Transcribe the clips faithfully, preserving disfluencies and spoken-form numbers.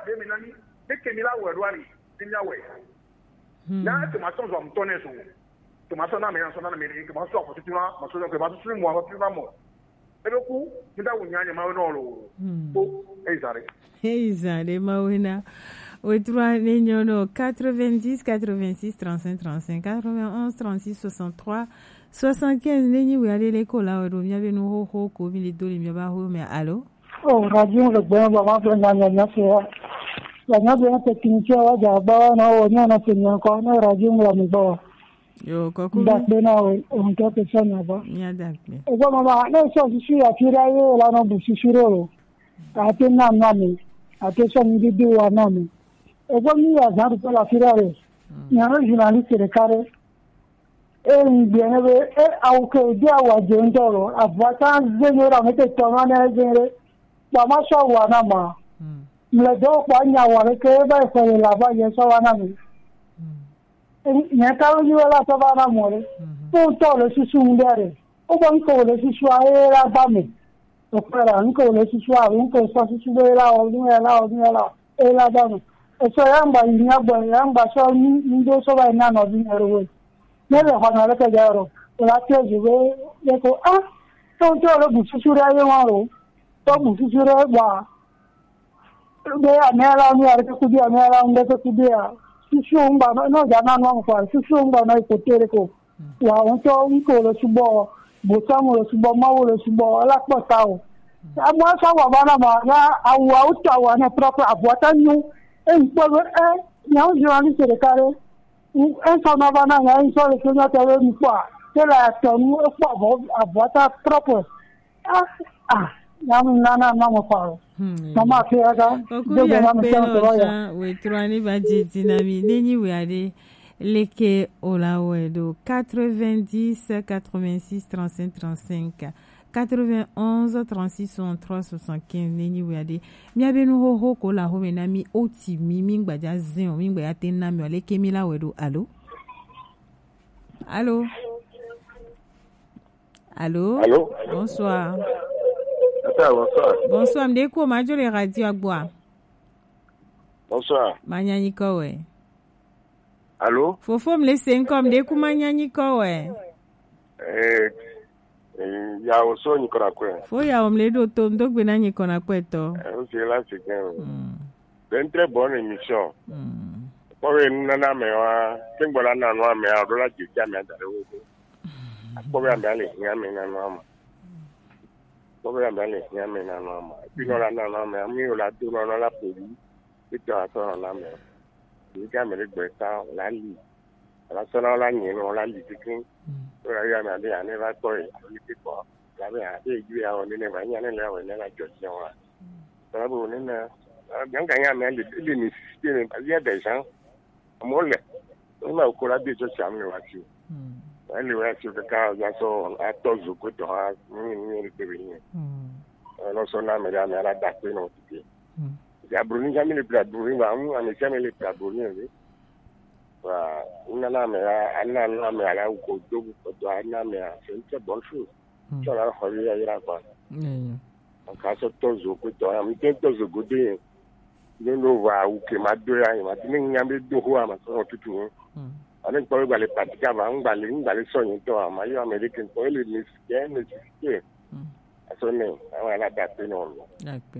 be minani de kemila wedwari tinya we na to ma so zo mtone so to ma so na me so na me ke ma so ko tiwa ma so ke ma so mo ma tiwa mo ebe ku nda wunyanya ma no lo ko ezare ezare ma wena Outre Nignono quatre-vingt-dix quatre-vingt-six trente-cinq trente-cinq quatre-vingt-onze trente-six soixante-trois soixante-quinze Nini oui aller l'école là on vient venir ho ho ko mi do li mi ba ho mais allô oh radio le bon ba ba na na na c'est la na bien technique wa ja ba na o na na c'est ko na radio la mi ba yo ko ku da be na o on ka pe ça na ba ya da ke e ba ma na so si ya tira yo la no bu si siro a te na na mi a te so mi di wa na mi e ba mi ya za ru la tira re ya no journaliste de carré e bien e au que dia wa jendoro avata zenera mete tomana zenere ba ma so wa na ma le do kwa nya wa ke ba so la ba ye so wa na mi nya ka ni wala to ba na mo le to to le su su ndere o ba ko le su su a era ba mi o para nko le su su a nko so su su la o ni la o ni la e la ba mi e so ya mba nya gba ya mba so ni ndo so ba na no bi ero nebe hona le ke jaro la te juwe le ko ah to to le bu su su ra ye wa ro to bu su su ra wa be amela ni ara ku dia amela unde ku dia su su mba no ja na no kwa su su mba na ko tere ko wa on to un ko le su bo bo ta mo le su bo ma wo le su bo la po ta o ama sa wa ba na ma ya awa o ta wa na proprio avota nu e po e na o journaliste de carré un sono bana ya un solo que no te ve ni kwa te la tonu e kwa bo avota proprio ah ah na na na na mo pa mama ke aga de be na me to ya we trani ba jiti na mi neni we ade leke olawedo quatre-vingt-dix quatre-vingt-six trente-cinq trente-cinq quatre-vingt-onze trente-six soixante-trois soixante-quinze neni we ade mi abenu ho ho ko la ho me na mi oti mi mi gbaja zin o mi gba ya ten na mi ole kemi la wedo allo allo allo allo bonsoir bonsoir bonsoir mde ko ma jole radio agboa bonsoir manyani ko we allo fofo mle senko mde ku manyani ko we eh ya oso ni kora kwe fo ya omle do to ndogbe na ni kona kweto o se la se ken c'est une très bonne émission mm ko we nana me wa kengbola na no me a do la ji ja me dare wo ko we ambale ya me na no ma ko we ambale ya me na no ma bi no la na no me mi o la do no la poli bi ta so na me ni ka me le gbe ta la li la so na la ni no la li tikin ora ya na de ane va to ni ti ko la be a de ju ya o ni ne ba nya ne la o ne la jo jo wa ta bu ne na yang ka ya me li li ni ti ne ba ya de san mo le o ma ko la de jo cha mi wa ti mm ani wa ti ka ya so a to zu ko to ha ni ni ri pe ni mm no so na me ya me la da pe no ti mm ya bru ni jamile bra bru ni wa mu ani jamile bra bru ni ni wa una na me ana na me ala ko do ko do ana me c'est une très bonne chose ça la khori ya ira kwa mm en cas de tozo ko to am te tozo go de no no wa u ke ma do ya ma ti ni nyambe do ho ama so tutu mm ani ko gba le patika ba ngba le ngba le so yin to ama yo american ko le ni ke ni ke mm aso ne awon ala da pe no okay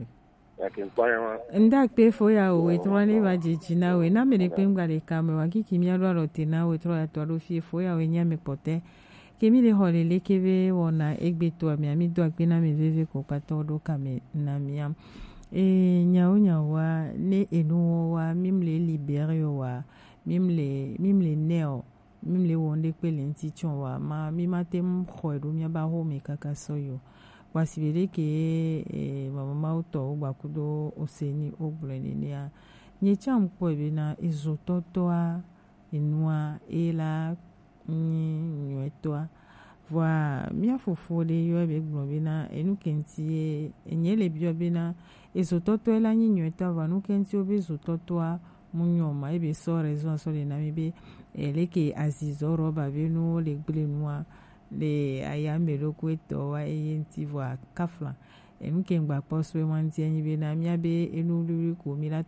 nda pe fo ya o we tro ni ba jiji na we na me pe ngba le ka me wa ki ki mi alo ro te na we tro ya to ro fi fo ya we nya me pote ke mi le hole le ke ve wona egbe to mi ami do agbe na me veve ko pa to do ka me na mi am e nya o nya wa ne enu wa mim le libere wa mim le mim le neo mim le wonde pe le nti chon wa ma mi ma te m kho do mi ba ho me kaka so yo wasibere ke e mama mauto ugba kudo oseni ogbuleni ni a nyecha mpo ebe na izototo a enua ela ni nyeto a voa mia fofo de yo ebe gbobe na enu kenti enyele bi obe na izototo ela ni nyeto va nu kenti obe izototo a munyoma ebe so raison so le na mebe eleke azizoro ba benu le gblenua le ayambe lokweto wa eyenti voa kafla enu kengba poswe wanti enyi be na mia be enu luri ko mi la